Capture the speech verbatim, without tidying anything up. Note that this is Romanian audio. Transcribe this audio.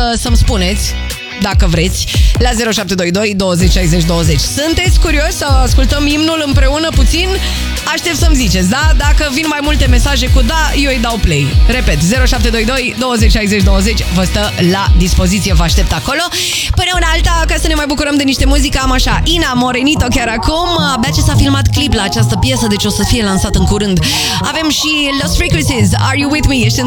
să-mi spuneți, dacă vreți, la zero șapte doi doi douăzeci șaizeci douăzeci. Sunteți curios să ascultăm imnul împreună puțin? Aștept să-mi ziceți, da? Dacă vin mai multe mesaje cu da, eu îi dau play. Repet, zero șapte doi doi douăzeci șaizeci douăzeci vă stă la dispoziție, vă aștept acolo. Până una alta, ca să ne mai bucurăm de niște muzică, am așa, Ina Morenito chiar acum, abia ce s-a filmat clip la această piesă, deci o să fie lansat în curând. Avem și Lost Frequencies, Are You With Me? Ești în